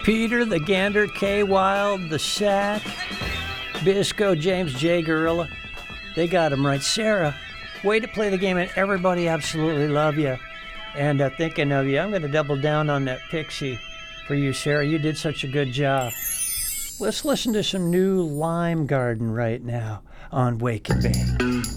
Peter, the Gander, K. Wild, the Sack, Bisco, James J. Gorilla. They got him right. Sarah, way to play the game, and everybody absolutely love you. And thinking of you, I'm going to double down on that Pixie for you, Sarah. You did such a good job. Let's listen to some new Lime Garden right now on Wake and Bake.